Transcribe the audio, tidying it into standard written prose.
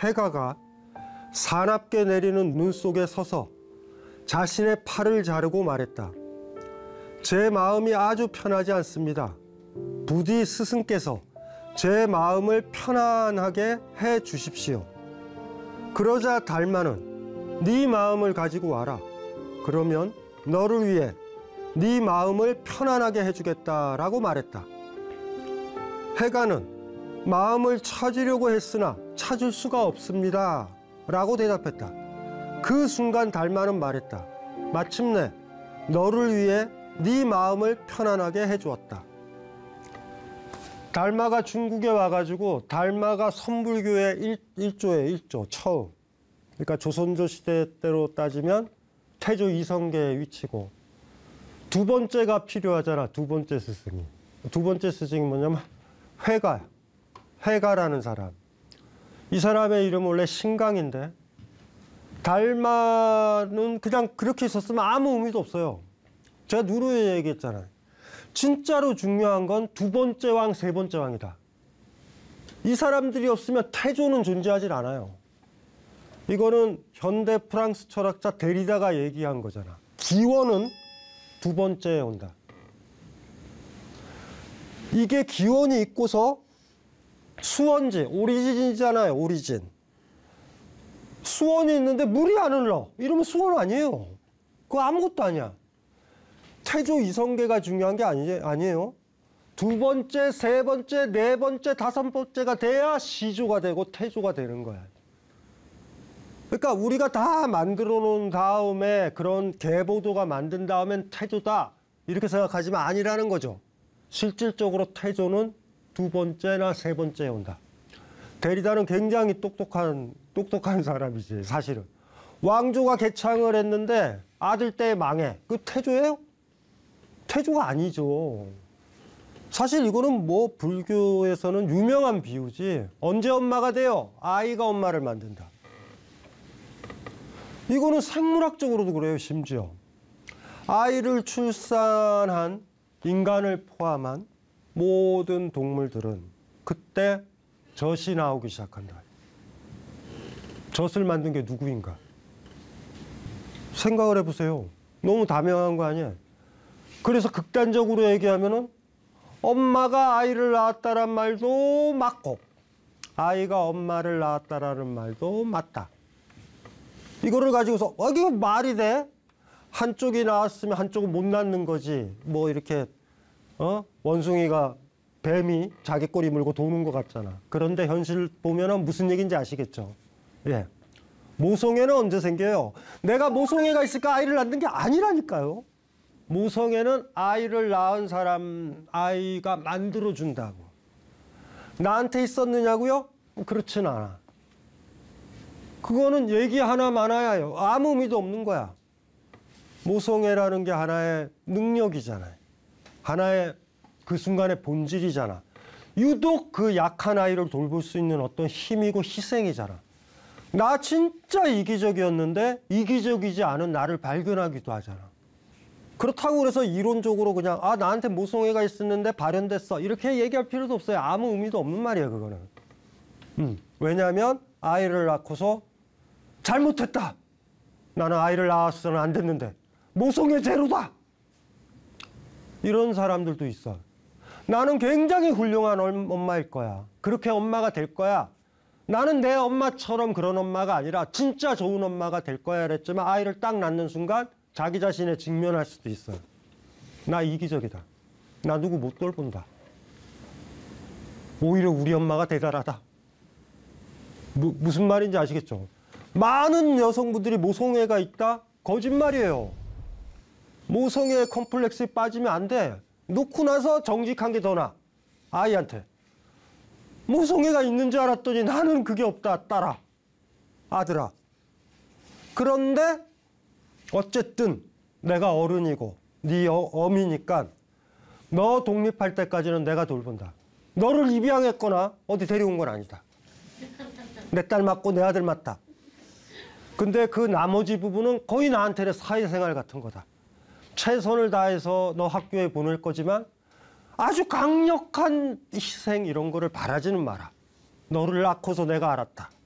해가가 사납게 내리는 눈 속에 서서 자신의 팔을 자르고 말했다. 제 마음이 아주 편하지 않습니다. 부디 스승께서 제 마음을 편안하게 해 주십시오. 그러자 달마는 네 마음을 가지고 와라. 그러면 너를 위해 네 마음을 편안하게 해주겠다라고 말했다. 해가는 마음을 찾으려고 했으나 찾을 수가 없습니다 라고 대답했다. 그 순간 달마는 말했다. 마침내 너를 위해 네 마음을 편안하게 해주었다. 달마가 중국에 와가지고 달마가 선불교의 일조 처음. 그러니까 조선조 시대 때로 따지면 태조 이성계의 위치고 두 번째가 필요하잖아. 두 번째 스승이. 두 번째 스승이 뭐냐면 회가야. 회가라는 사람. 이 사람의 이름은 원래 신강인데 달마는 그냥 그렇게 있었으면 아무 의미도 없어요. 제가 누누이 얘기했잖아요. 진짜로 중요한 건 두 번째 왕, 세 번째 왕이다. 이 사람들이 없으면 태조는 존재하질 않아요. 이거는 현대 프랑스 철학자 데리다가 얘기한 거잖아. 기원은 두 번째에 온다. 이게 기원이 있고서 수원지, 오리진이잖아요. 오리진. 수원이 있는데 물이 안 흘러. 이러면 수원 아니에요. 그거 아무것도 아니야. 태조 이성계가 중요한 게 아니에요. 두 번째, 세 번째, 네 번째, 다섯 번째가 돼야 시조가 되고 태조가 되는 거야. 그러니까 우리가 다 만들어 놓은 다음에 그런 계보도가 만든 다음엔 태조다 이렇게 생각하지만 아니라는 거죠. 실질적으로 태조는 두 번째나 세 번째에 온다. 데리다는 굉장히 똑똑한 사람이지 사실은. 왕조가 개창을 했는데 아들 때 망해. 그 태조예요? 태조가 아니죠. 사실 이거는 뭐 불교에서는 유명한 비유지. 언제 엄마가 돼요? 아이가 엄마를 만든다. 이거는 생물학적으로도 그래요. 심지어 아이를 출산한 인간을 포함한 모든 동물들은 그때 젖이 나오기 시작한다. 젖을 만든 게 누구인가? 생각을 해보세요. 너무 다명한 거 아니에요? 그래서 극단적으로 얘기하면은 엄마가 아이를 낳았다란 말도 맞고 아이가 엄마를 낳았다라는 말도 맞다. 이거를 가지고서 이게 말이 돼? 한쪽이 낳았으면 한쪽은 못 낳는 거지. 뭐 이렇게 원숭이가 뱀이 자기 꼬리 물고 도는 것 같잖아. 그런데 현실 보면은 무슨 얘기인지 아시겠죠? 예. 모성애는 언제 생겨요? 내가 모성애가 있을까 아이를 낳는 게 아니라니까요. 모성애는 아이를 낳은 사람, 아이가 만들어준다고. 나한테 있었느냐고요? 그렇진 않아. 그거는 얘기 하나 많아요. 아무 의미도 없는 거야. 모성애라는 게 하나의 능력이잖아요. 하나의 그 순간의 본질이잖아. 유독 그 약한 아이를 돌볼 수 있는 어떤 힘이고 희생이잖아. 나 진짜 이기적이었는데 이기적이지 않은 나를 발견하기도 하잖아. 그렇다고 그래서 이론적으로 그냥 나한테 모성애가 있었는데 발현됐어 이렇게 얘기할 필요도 없어요. 아무 의미도 없는 말이야 그거는. 왜냐하면 아이를 낳고서 잘못했다. 나는 아이를 낳았어는 안 됐는데 모성애 제로다. 이런 사람들도 있어. 나는 굉장히 훌륭한 엄마일 거야. 그렇게 엄마가 될 거야. 나는 내 엄마처럼 그런 엄마가 아니라 진짜 좋은 엄마가 될 거야 그랬지만 아이를 딱 낳는 순간 자기 자신에 직면할 수도 있어. 나 이기적이다. 나 누구 못 돌본다. 오히려 우리 엄마가 대단하다. 무슨 말인지 아시겠죠? 많은 여성분들이 모성애가 있다? 거짓말이에요. 모성애 컴플렉스에 빠지면 안 돼. 놓고 나서 정직한 게 더 나아. 아이한테. 모성애가 있는 줄 알았더니 나는 그게 없다. 딸아. 아들아. 그런데 어쨌든 내가 어른이고 네 어미니까 너 독립할 때까지는 내가 돌본다. 너를 입양했거나 어디 데려온 건 아니다. 내 딸 맞고 내 아들 맞다. 근데 그 나머지 부분은 거의 나한테는 사회생활 같은 거다. 최선을 다해서 너 학교에 보낼 거지만 아주 강력한 희생 이런 거를 바라지는 마라. 너를 낳고서 내가 알았다.